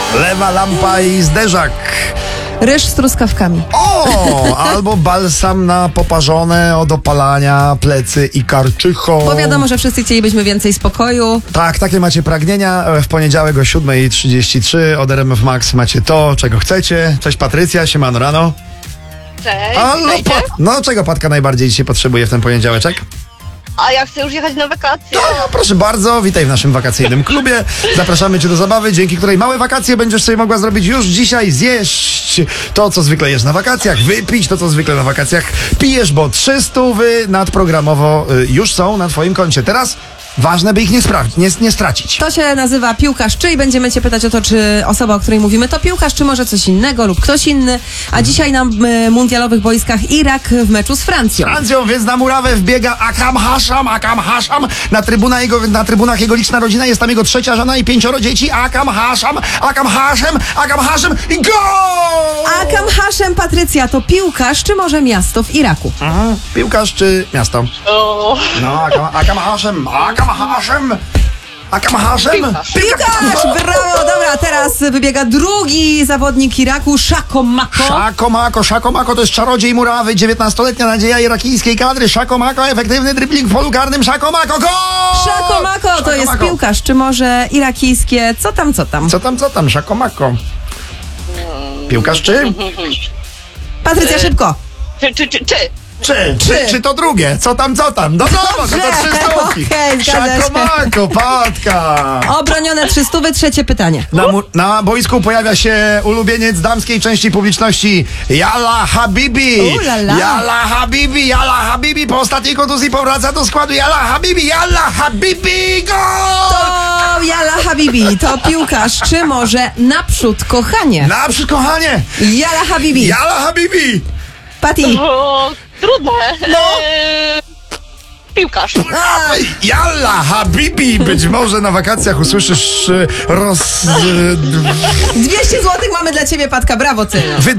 Lewa lampa i zderzak. Ryż z truskawkami. O! Albo balsam na poparzone od opalania plecy i karczycho. Bo wiadomo, że wszyscy chcielibyśmy więcej spokoju. Tak, takie macie pragnienia. W poniedziałek o 7:33 od RMF Max macie to, czego chcecie. Cześć Patrycja, siemano rano. Cześć, Halo, no czego Patka najbardziej dzisiaj potrzebuje w ten poniedziałek? A ja chcę już jechać na wakacje. To proszę bardzo, witaj w naszym wakacyjnym klubie. Zapraszamy cię do zabawy, dzięki której małe wakacje będziesz sobie mogła zrobić już dzisiaj, zjeść to, co zwykle jesz na wakacjach, wypić to, co zwykle na wakacjach pijesz, bo 300 nadprogramowo już są na twoim koncie. Teraz ważne, by ich nie stracić. To się nazywa piłkarz czy i będziemy cię pytać o to, czy osoba, o której mówimy, to piłkarz, czy może coś innego lub ktoś inny. A dzisiaj na mundialowych boiskach Irak w meczu z Francją. Francją, więc na murawę wbiega Akram Hasham. Na trybunach jego liczna rodzina, jest tam jego trzecia żona i 5 dzieci. Akram Hasham i gol! Akram Hasham, Patrycja, to piłkarz, czy może miasto w Iraku? Aha, piłkarz czy miasto? O, No, Akram Hasham. Piłkarz! Brawo! Dobra, teraz wybiega drugi zawodnik Iraku, Shako Mako. Shako Mako to jest czarodziej murawy, 19-letnia nadzieja irakijskiej kadry. Shako Mako, efektywny dribbling w polu karnym. Shako Mako, gol! Shako Mako to jest piłkarz, czy może irakijskie co tam? Co tam, Shako Mako? Piłkarz czy? Patrycja, szybko. Czy to drugie? Co tam? No to 3 sztuki. Okej, zgadza się. Shako Mako, Patka. Obronione 300, trzecie pytanie. Na boisku pojawia się ulubieniec damskiej części publiczności Yalla Habibi. Yalla Habibi po ostatniej kontuzji powraca do składu. Yalla Habibi, gol! To Yalla Habibi, to piłkarz, czy może naprzód kochanie? Naprzód kochanie. Yalla Habibi. Pati. o, trudne. Piłkarz. Yalla Habibi. Być może na wakacjach usłyszysz 200 zł mamy dla ciebie, Patka, brawo, cena.